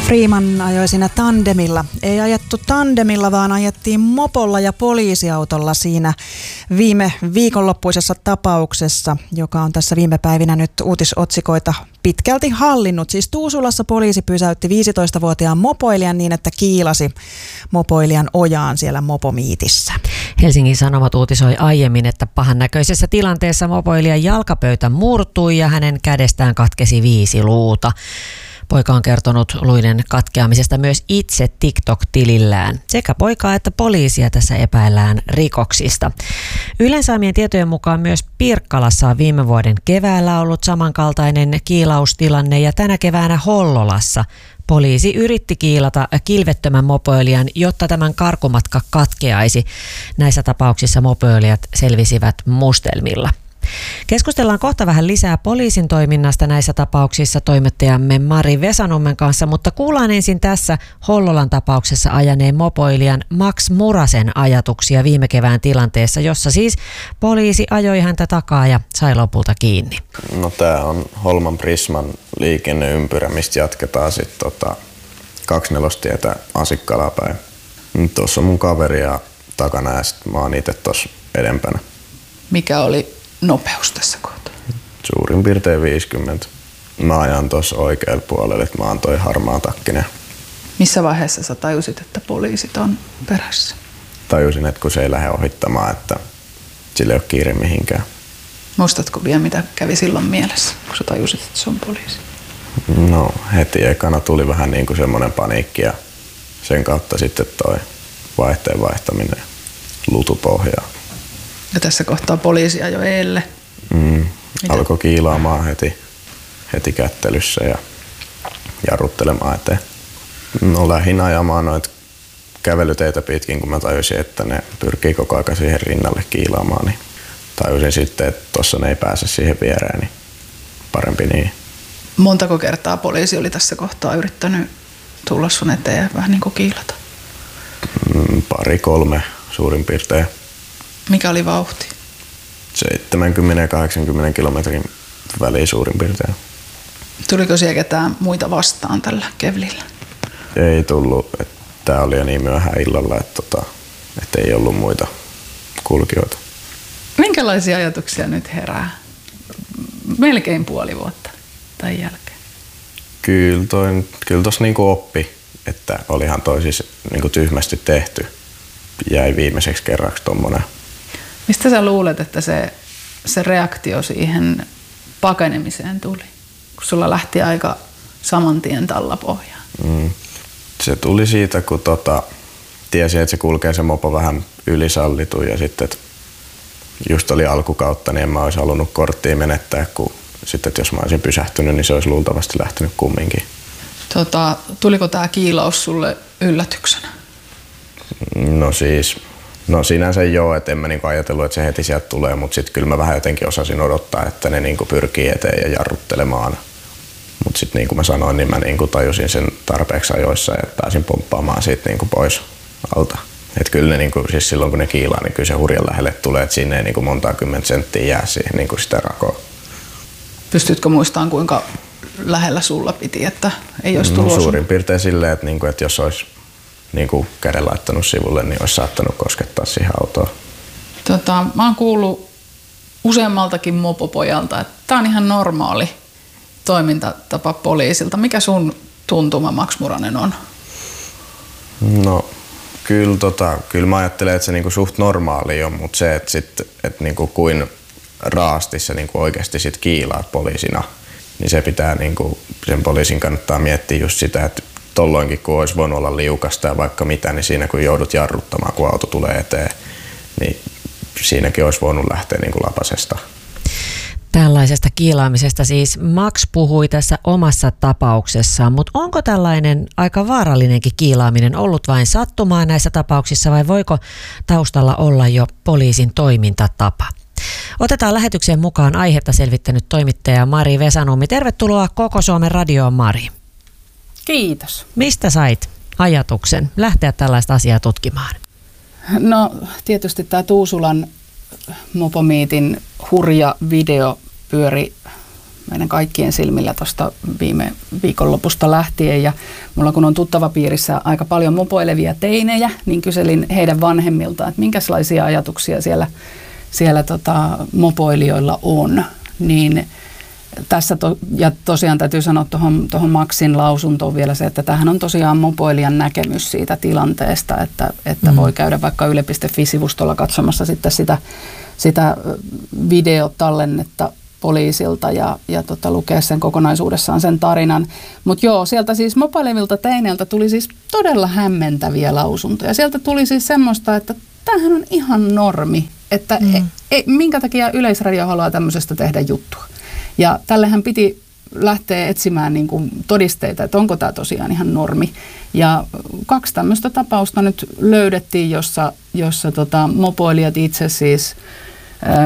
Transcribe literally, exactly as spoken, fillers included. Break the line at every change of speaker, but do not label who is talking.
Freeman ajoi siinä tandemilla. Ei ajettu tandemilla, vaan ajettiin mopolla ja poliisiautolla siinä viime viikonloppuisessa tapauksessa, joka on tässä viime päivinä nyt uutisotsikoita pitkälti hallinnut. Siis Tuusulassa poliisi pysäytti viisitoistavuotiaan mopoilijan niin, että kiilasi mopoilijan ojaan siellä mopomiitissä.
Helsingin Sanomat uutisoi aiemmin, että pahan näköisessä tilanteessa mopoilijan jalkapöytä murtui ja hänen kädestään katkesi viisi luuta. Poika on kertonut luiden katkeamisesta myös itse TikTok-tilillään. Sekä poikaa että poliisia tässä epäillään rikoksista. Ylen saamien tietojen mukaan myös Pirkkalassa on viime vuoden keväällä ollut samankaltainen kiilaustilanne ja tänä keväänä Hollolassa poliisi yritti kiilata kilvettömän mopoilijan, jotta tämän karkumatka katkeaisi. Näissä tapauksissa mopoilijat selvisivät mustelmilla. Keskustellaan kohta vähän lisää poliisin toiminnasta näissä tapauksissa toimittajamme Mari Vesanummen kanssa, mutta kuullaan ensin tässä Hollolan tapauksessa ajaneen mopoilijan Max Murasen ajatuksia viime kevään tilanteessa, jossa siis poliisi ajoi häntä takaa ja sai lopulta kiinni.
No tää on Holman Prisman liikenneympyrä, mistä jatketaan sitten tota kaksikymmentäneljä Asikkalaan päin. Tuossa on mun kaveria takana ja sit mä oon itse tossa edempänä.
Mikä oli nopeus tässä kohtaa?
Suurin piirtein viisikymmentä. Mä ajan tuossa oikealla puolella, että mä oon toi harmaa takkinen.
Missä vaiheessa sä tajusit, että poliisit on perässä?
Tajusin, että kun se ei lähde ohittamaan, että sillä ei ole kiire mihinkään.
Muistatko vielä, mitä kävi silloin mielessä, kun sä tajusit, että se on poliisi?
No heti ekana tuli vähän niin kuin semmoinen paniikki ja sen kautta sitten toi vaihteen vaihtaminen lutupohjaa.
Ja tässä kohtaa poliisi ajoi eelle.
Mm, alkoi kiilaamaan heti, heti kättelyssä ja jarruttelemaan eteen. No lähdin ajamaan noita kävelyteitä pitkin, kun mä tajusin, että ne pyrkii koko ajan siihen rinnalle kiilaamaan. Niin tajusin sitten, että tossa ne ei pääse siihen viereen, niin parempi niin.
Montako kertaa poliisi oli tässä kohtaa yrittänyt tulla sun eteen ja vähän niin kuin kiilata?
Mm, pari, kolme suurin piirtein.
Mikä oli vauhti?
seitsemänkymmentä ja kahdeksankymmentä kilometrin väliin suurin piirtein.
Tuliko siellä ketään muita vastaan tällä kevlillä?
Ei tullut. Tää oli jo niin myöhään illalla, että, tota, että ei ollut muita kulkijoita.
Minkälaisia ajatuksia nyt herää? Melkein puoli vuotta tai jälkeen.
Kyllä, toi, kyllä tossa niinku oppi, että olihan toi siis niinku tyhmästi tehty. Jäi viimeiseksi kerraksi tommonen.
Mistä sä luulet, että se, se reaktio siihen pakenemiseen tuli, kun sulla lähti aika saman tien tallapohjaan?
Mm. Se tuli siitä, kun tota, tiesi, että se kulkee se mopo vähän ylisallitu ja sitten, että just oli alkukautta, niin en mä olisi halunnut korttia menettää, kun sitten, että jos mä olisin pysähtynyt, niin se olisi luultavasti lähtenyt kumminkin.
Tota, tuliko tää kiilaus sulle yllätyksenä?
No siis, no sinänsä joo, että en mä niinku ajatellut, että se heti sieltä tulee, mutta sitten kyllä mä vähän jotenkin osasin odottaa, että ne niinku pyrkii eteen ja jarruttelemaan. Mutta sitten niin kuin mä sanoin, niin mä niinku tajusin sen tarpeeksi ajoissa ja pääsin pomppaamaan siitä niinku pois alta. Et kyllä ne niinku, siis silloin kun ne kiilaa, niin kyllä se hurjan lähelle tulee, että sinne ei niinku montaa kymmentä senttiä jää siihen niinku sitä rakoa.
Pystytkö muistamaan, kuinka lähellä sulla piti, että ei olisi tullut?
No, suurin piirtein silleen, että, niinku, että jos olisi niinku käden laittanut sivulle, niin olisi saattanut koskettaa siihen autoon.
Tota, mä oon kuullut useammaltakin mopopojalta, että tää on ihan normaali toimintatapa poliisilta. Mikä sun tuntuma, Max Muranen, on?
No kyllä, tota, kyllä mä ajattelen, että se niinku suht normaali on, mutta se, että, sit, että niinku kuin raasti sä niinku oikeasti sit kiilaat poliisina, niin se pitää, niinku, sen poliisin kannattaa miettiä just sitä, että tolloinkin kun olisi voinut olla liukasta ja vaikka mitä, niin siinä kun joudut jarruttamaan, kun auto tulee eteen, niin siinäkin olisi voinut lähteä niinku lapasesta.
Tällaisesta kiilaamisesta siis Max puhui tässä omassa tapauksessaan, mutta onko tällainen aika vaarallinenkin kiilaaminen ollut vain sattumaa näissä tapauksissa vai voiko taustalla olla jo poliisin toimintatapa? Otetaan lähetykseen mukaan aihetta selvittänyt toimittaja Mari Vesanummi. Tervetuloa Koko Suomen radioon, Mari.
Kiitos.
Mistä sait ajatuksen lähteä tällaista asiaa tutkimaan?
No tietysti tämä Tuusulan mopomiitin hurja video pyöri meidän kaikkien silmillä tuosta viime viikonlopusta lähtien. Ja mulla kun on tuttava piirissä aika paljon mopoilevia teinejä, niin kyselin heidän vanhemmiltaan, että minkälaisia ajatuksia siellä, siellä tota, mopoilijoilla on. Niin tässä to, ja tosiaan täytyy sanoa tuohon, tuohon Maxin lausuntoon vielä se, että tämähän on tosiaan mopoilijan näkemys siitä tilanteesta, että, että mm. voi käydä vaikka yle piste fi-sivustolla katsomassa sitten sitä, sitä videotallennetta poliisilta ja, ja tota, lukea sen kokonaisuudessaan sen tarinan. Mutta joo, sieltä siis mopailevilta teineiltä tuli siis todella hämmentäviä lausuntoja. Sieltä tuli siis semmoista, että tämähän on ihan normi, että mm. e, e, minkä takia Yleisradio haluaa tämmöisestä tehdä juttua. Ja tällehän piti lähteä etsimään niin kuin todisteita, että onko tämä tosiaan ihan normi. Ja kaksi tämmöistä tapausta nyt löydettiin, jossa, jossa tota, mopoilijat itse siis